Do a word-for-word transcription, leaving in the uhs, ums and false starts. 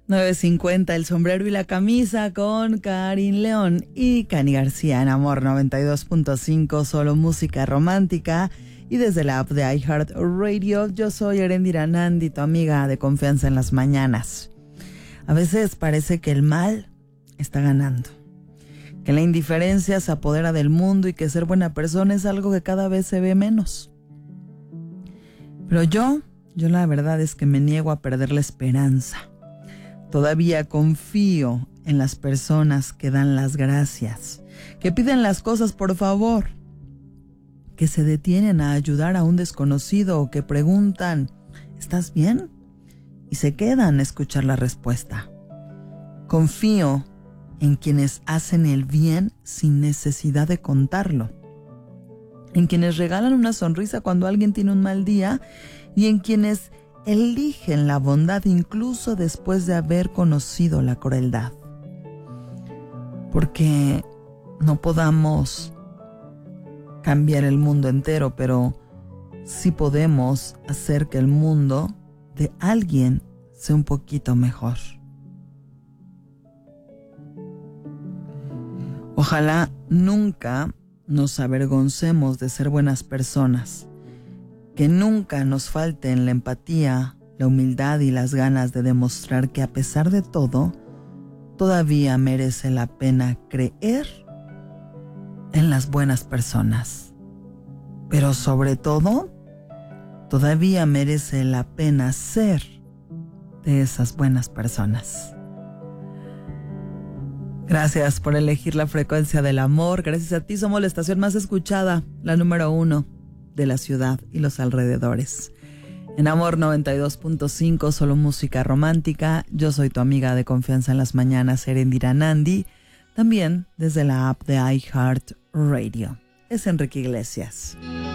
nueve cincuenta, El Sombrero y la Camisa con Karin León y Cani García en Amor noventa y dos punto cinco, solo música romántica. Y desde la app de iHeartRadio, yo soy Erendira Nandi, tu amiga de confianza en las mañanas. A veces parece que el mal está ganando, que la indiferencia se apodera del mundo y que ser buena persona es algo que cada vez se ve menos. Pero yo, yo la verdad es que me niego a perder la esperanza. Todavía confío en las personas que dan las gracias, que piden las cosas por favor, que se detienen a ayudar a un desconocido o que preguntan, ¿estás bien? Y se quedan a escuchar la respuesta. Confío en quienes hacen el bien sin necesidad de contarlo, en quienes regalan una sonrisa cuando alguien tiene un mal día y en quienes eligen la bondad incluso después de haber conocido la crueldad. Porque no podamos cambiar el mundo entero, pero sí podemos hacer que el mundo de alguien sea un poquito mejor. Ojalá nunca nos avergoncemos de ser buenas personas, que nunca nos falten la empatía, la humildad y las ganas de demostrar que a pesar de todo, todavía merece la pena creer en las buenas personas. Pero sobre todo, todavía merece la pena ser de esas buenas personas. Gracias por elegir la frecuencia del amor. Gracias a ti somos la estación más escuchada, la número uno de la ciudad y los alrededores. En Amor noventa y dos punto cinco, solo música romántica. Yo soy tu amiga de confianza en las mañanas, Erendira Nandi. También desde la app de iHeartRadio. Es Enrique Iglesias.